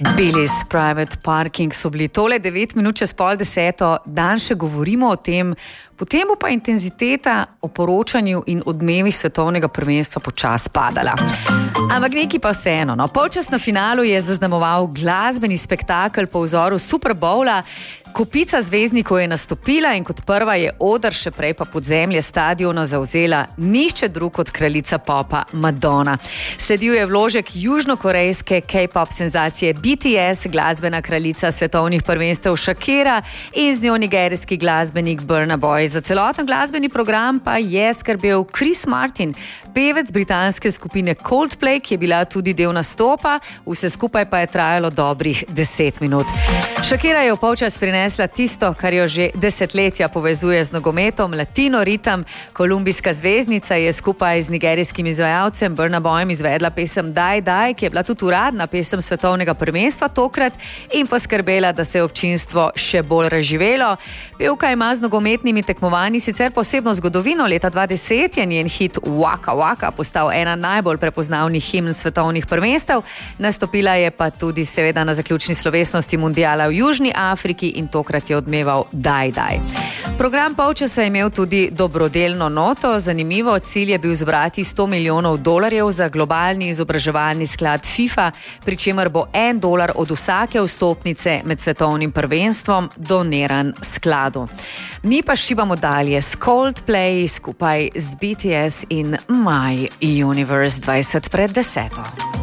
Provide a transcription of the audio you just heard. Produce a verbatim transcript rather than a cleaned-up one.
Billy's Private Parking so bili tole devet minut čez pol deseto, dan še govorimo o tem, potem bo pa intenziteta o poročanju in odmevih svetovnega prvenstva počas padala. Ampak neki pa vseeno, no, polčas na finalu je zaznamoval glasbeni spektakel po vzoru Super Bowla. Kopica zvezdnikov je nastopila in kot prva je oder, še prej pa podzemlje stadiona zavzela nišče drug kot kraljica popa Madonna. Sledil je vložek južnokorejske K-pop senzacije B T S, glasbena kraljica svetovnih prvenstev Shakira in z njo nigerijski glasbenik Burna Boy. Za celoten glasbeni program pa je skrbel Chris Martin, pevec britanske skupine Coldplay, ki je bila tudi del nastopa, vse skupaj pa je trajalo dobrih deset minut. Shakira je v polčas prinesla tisto, kar jo že desetletja povezuje z nogometom, latino ritem. Kolumbijska zvezdnica je skupaj z nigerijskim izvajalcem Burna Boyem izvedla pesem Daj, daj, ki je bila tudi uradna pesem svetovnega prvenstva tokrat in poskrbela, da se je občinstvo še bolj razživelo. Pevka ima z nogometnimi tekmovanji sicer posebno zgodovino. Leta dva tisoč deset je njen hit Waka Waka postal ena najbolj prepoznavnih himn svetovnih prvenstev. Nastopila je pa tudi seveda na zaključni slovesnosti mundiala v Južni Afriki in tokrat je odmeval Daj, daj. Program polčasa je imel tudi dobrodelno noto. Zanimivo, cilj je bil zbrati sto milijonov dolarjev za globalni izobraževalni sklad FIFA, pri čemer bo en dolar od vsake vstopnice med svetovnim prvenstvom doniran skladu. Mi pa šibamo dalje s Coldplay skupaj z B T S in My Universe dvajset pred deseto.